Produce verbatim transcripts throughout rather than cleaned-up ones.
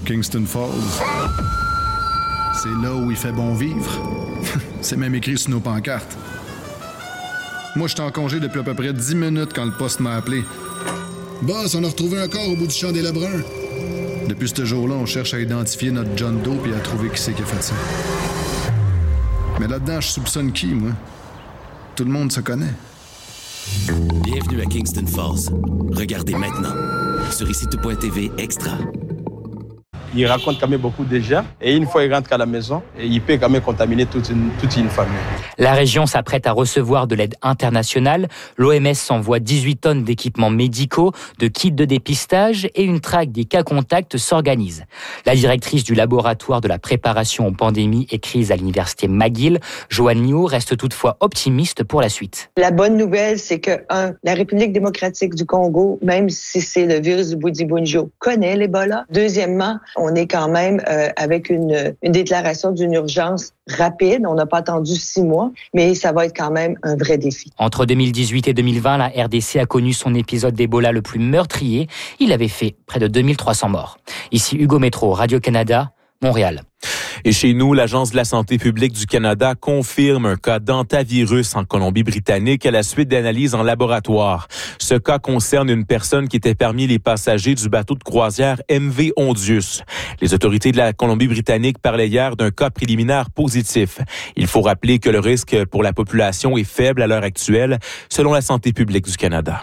Kingston Falls. C'est là où il fait bon vivre. C'est même écrit sur nos pancartes. Moi, j'étais en congé depuis à peu près dix minutes quand le poste m'a appelé. Boss, on a retrouvé un corps au bout du champ des Lebrun. Depuis ce jour-là, on cherche à identifier notre John Doe et à trouver qui c'est qui a fait ça. Mais là-dedans, je soupçonne qui, moi? Tout le monde se connaît. Bienvenue à Kingston Falls. Regardez maintenant sur ici tout point t v Extra. Il raconte quand même beaucoup de gens. Et une fois il rentre à la maison, il peut quand même contaminer toute une, toute une famille. La région s'apprête à recevoir de l'aide internationale. L'O M S s'envoie dix-huit tonnes d'équipements médicaux, de kits de dépistage et une traque des cas contacts s'organise. La directrice du laboratoire de la préparation aux pandémies et crises à l'université McGill, Joanne Liu, reste toutefois optimiste pour la suite. La bonne nouvelle, c'est que, un, la République démocratique du Congo, même si c'est le virus du Bundibugyo, connaît l'Ebola. Deuxièmement, on est quand même euh, avec une, une déclaration d'une urgence rapide. On n'a pas attendu six mois, mais ça va être quand même un vrai défi. Entre deux mille dix-huit et deux mille vingt, la R D C a connu son épisode d'Ebola le plus meurtrier. Il avait fait près de deux mille trois cents morts. Ici Hugo Métro, Radio-Canada, Montréal. Et chez nous, l'Agence de la santé publique du Canada confirme un cas d'hantavirus en Colombie-Britannique à la suite d'analyses en laboratoire. Ce cas concerne une personne qui était parmi les passagers du bateau de croisière M V Ondius. Les autorités de la Colombie-Britannique parlaient hier d'un cas préliminaire positif. Il faut rappeler que le risque pour la population est faible à l'heure actuelle, selon la santé publique du Canada.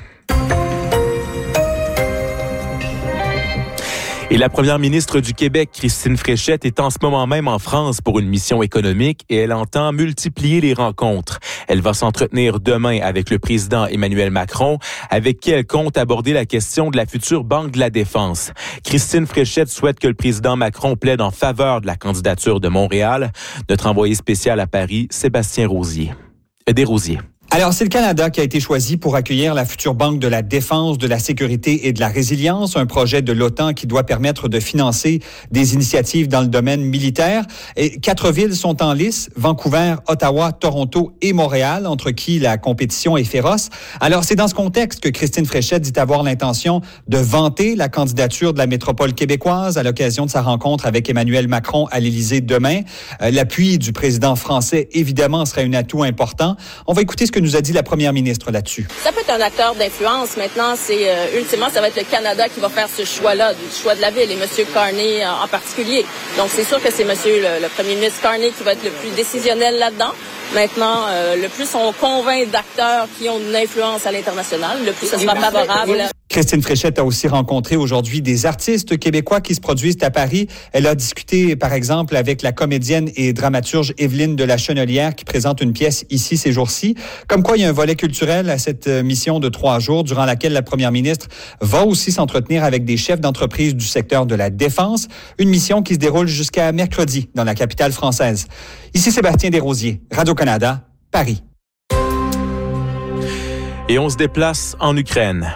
Et la première ministre du Québec, Christine Fréchette, est en ce moment même en France pour une mission économique et elle entend multiplier les rencontres. Elle va s'entretenir demain avec le président Emmanuel Macron, avec qui elle compte aborder la question de la future Banque de la Défense. Christine Fréchette souhaite que le président Macron plaide en faveur de la candidature de Montréal. Notre envoyé spécial à Paris, Sébastien Rosier. Euh, Desrosiers. Alors, c'est le Canada qui a été choisi pour accueillir la future Banque de la Défense, de la Sécurité et de la Résilience, un projet de l'OTAN qui doit permettre de financer des initiatives dans le domaine militaire. Et quatre villes sont en lice, Vancouver, Ottawa, Toronto et Montréal, entre qui la compétition est féroce. Alors, c'est dans ce contexte que Christine Fréchette dit avoir l'intention de vanter la candidature de la métropole québécoise à l'occasion de sa rencontre avec Emmanuel Macron à l'Élysée demain. Euh, l'appui du président français, évidemment, sera un atout important. On va écouter ce que nous a dit la première ministre là-dessus. Ça peut être un acteur d'influence. Maintenant, c'est euh, ultimement, ça va être le Canada qui va faire ce choix-là, du choix de la ville, et M. Carney en, en particulier. Donc, c'est sûr que c'est M. Le, le premier ministre Carney qui va être le plus décisionnel là-dedans. Maintenant, euh, le plus on convainc d'acteurs qui ont une influence à l'international, le plus ce sera favorable. Christine Fréchette a aussi rencontré aujourd'hui des artistes québécois qui se produisent à Paris. Elle a discuté, par exemple, avec la comédienne et dramaturge Evelyne de la Chenelière qui présente une pièce ici ces jours-ci. Comme quoi, il y a un volet culturel à cette mission de trois jours durant laquelle la première ministre va aussi s'entretenir avec des chefs d'entreprise du secteur de la défense. Une mission qui se déroule jusqu'à mercredi dans la capitale française. Ici Sébastien Desrosiers, Radio-Canada, Paris. Et on se déplace en Ukraine.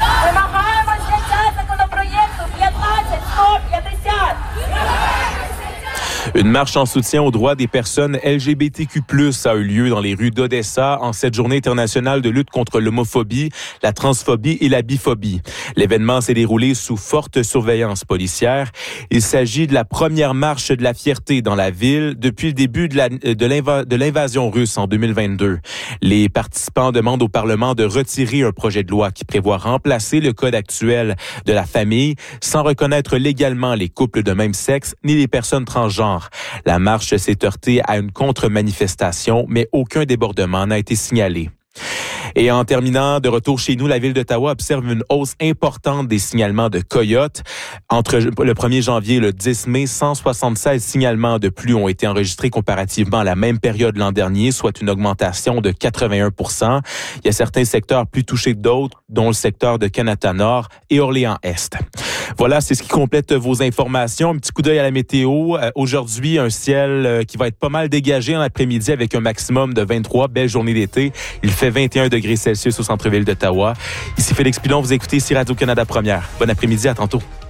Une marche en soutien aux droits des personnes L G B T Q plus, a eu lieu dans les rues d'Odessa en cette journée internationale de lutte contre l'homophobie, la transphobie et la biphobie. L'événement s'est déroulé sous forte surveillance policière. Il s'agit de la première marche de la fierté dans la ville depuis le début de, la, de, l'inva, de l'invasion russe en deux mille vingt-deux. Les participants demandent au Parlement de retirer un projet de loi qui prévoit remplacer le code actuel de la famille sans reconnaître légalement les couples de même sexe ni les personnes transgenres. La marche s'est heurtée à une contre-manifestation, mais aucun débordement n'a été signalé. Et en terminant, de retour chez nous, la ville d'Ottawa observe une hausse importante des signalements de coyotes. Entre le premier janvier et le dix mai, cent soixante-seize signalements de plus ont été enregistrés comparativement à la même période l'an dernier, soit une augmentation de quatre-vingt-un pour cent. Il y a certains secteurs plus touchés que d'autres, dont le secteur de Canada-Nord et Orléans-Est. Voilà, c'est ce qui complète vos informations. Un petit coup d'œil à la météo. Euh, aujourd'hui, un ciel euh, qui va être pas mal dégagé en après-midi avec un maximum de vingt-trois. Belle journée d'été. Il fait vingt et un degrés Celsius au centre-ville d'Ottawa. Ici Félix Pilon, vous écoutez ici Radio-Canada Première. Bon après-midi, à tantôt.